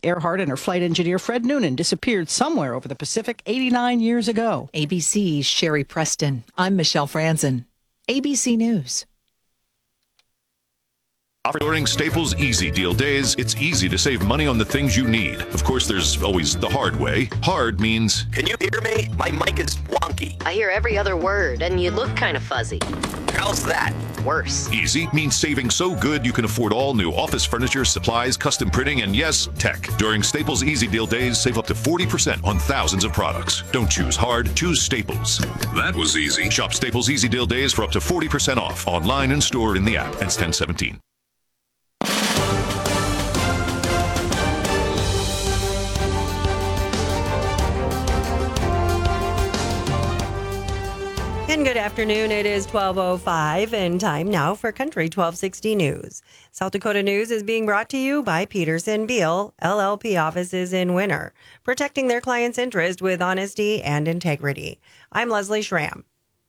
Earhart and her flight engineer Fred Noonan disappeared somewhere over the Pacific 89 years ago. ABC's Sherry Preston. I'm Michelle Franzen. ABC News. During Staples Easy Deal Days, it's easy to save money on the things you need. Of course, there's always the hard way. Hard means... Can you hear me? My mic is wonky. I hear every other word, and you look kind of fuzzy. How's that? Worse. Easy means saving so good you can afford all new office furniture, supplies, custom printing, and yes, tech. During Staples Easy Deal Days, save up to 40% on thousands of products. Don't choose hard, choose Staples. That was easy. Shop Staples Easy Deal Days for up to 40% off. Online and stored in the app. Ends 10/17. And good afternoon. It is 12:05 and time now for Country 1260 News. South Dakota News is being brought to you by Peterson Beal, LLP offices in Winter, protecting their clients' interest with honesty and integrity. I'm Leslie Schramm.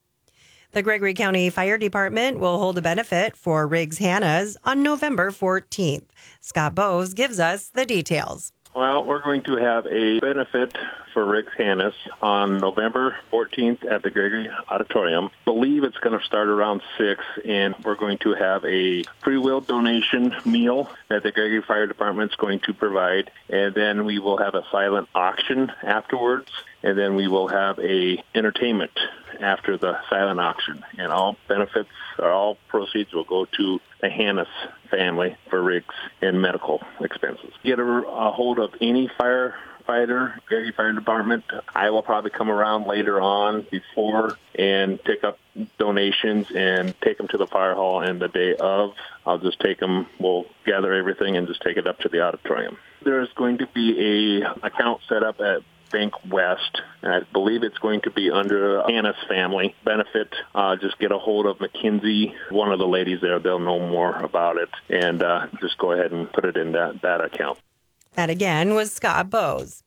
The Gregory County Fire Department will hold a benefit for Riggs Hannahs on November 14th. Scott Bowes gives us the details. Well, we're going to have a benefit for Riggs Hannahs on November 14th at the Gregory Auditorium. I believe it's going to start around 6, and we're going to have a free will donation meal that the Gregory Fire Department is going to provide, and then we will have a silent auction afterwards, and then we will have a entertainment after the silent auction, and all benefits or all proceeds will go to the Hannes family for Riggs and medical expenses. Get a hold of any firefighter, Gregory Fire Department. I will probably come around later on before and pick up donations and take them to the fire hall, and the day of, I'll just take them, we'll gather everything and just take it up to the auditorium. There's going to be a account set up at Bank West, and I believe it's going to be under Anna's family benefit. Just get a hold of McKinsey, one of the ladies there. They'll know more about it, and just go ahead and put it in that account. That again was Scott Bowes.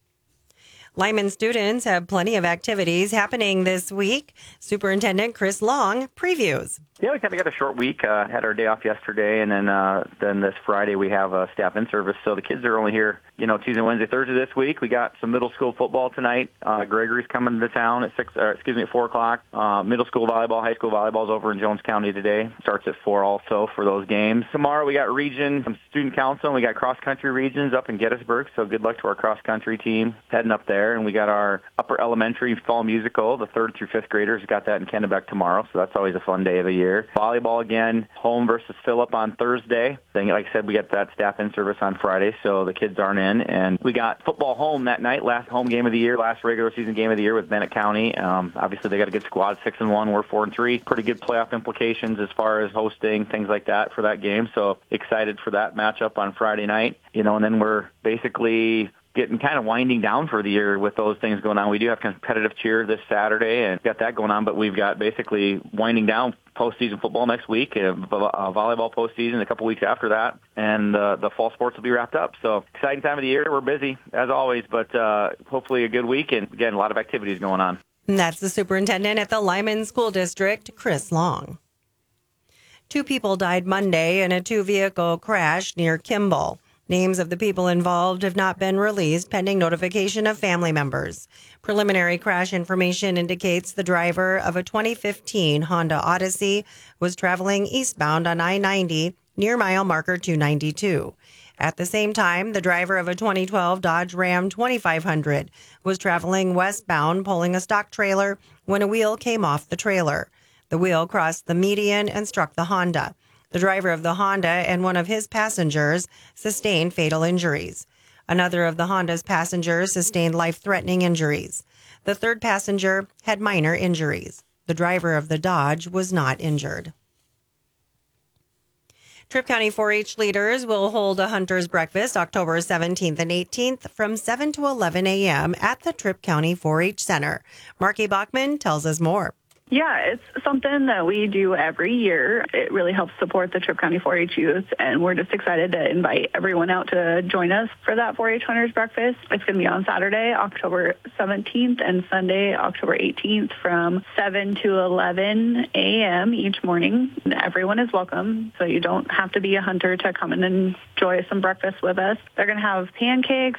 Lyman students have plenty of activities happening this week. Superintendent Chris Long previews. Yeah, we kind of got a short week. Had our day off yesterday, and then this Friday we have a staff in service. So the kids are only here, Tuesday, Wednesday, Thursday this week. We got some middle school football tonight. Gregory's coming to town at 4 o'clock. Middle school volleyball, high school volleyball's over in Jones County today. Starts at 4 also for those games. Tomorrow we got region, some student council, and we got cross country regions up in Gettysburg. So good luck to our cross country team heading up there. And we got our upper elementary fall musical. The 3rd through 5th graders got that in Kennebec tomorrow. So that's always a fun day of the year. Volleyball again, home versus Phillip on Thursday. Then, like I said, we got that staff in service on Friday, so the kids aren't in. And we got football home that night, last home game of the year, last regular season game of the year with Bennett County. Obviously, they got a good squad, 6-1. We're 4-3. Pretty good playoff implications as far as hosting, things like that for that game. So excited for that matchup on Friday night. And then we're basically getting kind of winding down for the year with those things going on. We do have competitive cheer this Saturday and got that going on, but we've got basically winding down postseason football next week, volleyball postseason a couple weeks after that, and the fall sports will be wrapped up. So exciting time of the year. We're busy as always, but hopefully a good week, and again, a lot of activities going on. And that's the superintendent at the Lyman School District, Chris Long. 2 people died Monday in a 2-vehicle crash near Kimball. Names of the people involved have not been released pending notification of family members. Preliminary crash information indicates the driver of a 2015 Honda Odyssey was traveling eastbound on I-90 near mile marker 292. At the same time, the driver of a 2012 Dodge Ram 2500 was traveling westbound pulling a stock trailer when a wheel came off the trailer. The wheel crossed the median and struck the Honda. The driver of the Honda and one of his passengers sustained fatal injuries. Another of the Honda's passengers sustained life-threatening injuries. The third passenger had minor injuries. The driver of the Dodge was not injured. Tripp County 4-H leaders will hold a hunter's breakfast October 17th and 18th from 7 to 11 a.m. at the Tripp County 4-H Center. Marky Bachman tells us more. Yeah, it's something that we do every year. It really helps support the Tripp County 4-H youth, and we're just excited to invite everyone out to join us for that 4-H Hunters Breakfast. It's going to be on Saturday, October 17th, and Sunday, October 18th from 7 to 11 a.m. each morning. Everyone is welcome, so you don't have to be a hunter to come in and enjoy some breakfast with us. They're going to have pancakes,